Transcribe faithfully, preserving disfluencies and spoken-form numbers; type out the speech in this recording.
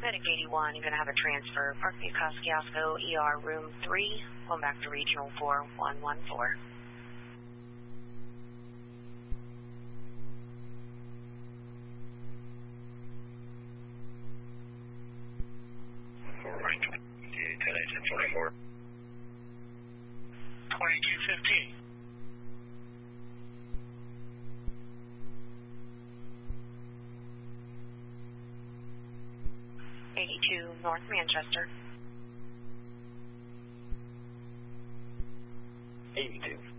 Medic eighty-one, you're going to have a transfer. Park View Kosciuszko, E R room three, going back to Regional four one one four. ten eighteen twenty-four. twenty-two fifteen. eighty-two North Manchester. eighty-two.